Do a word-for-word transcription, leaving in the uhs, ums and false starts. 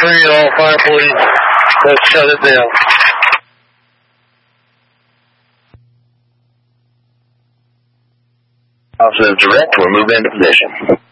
three, all fire police. Let's shut it down. Officers direct, we'll move into position.